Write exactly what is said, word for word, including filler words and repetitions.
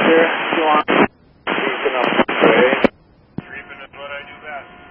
Roger. You want? Keeping up the way. Creeping is what I do best.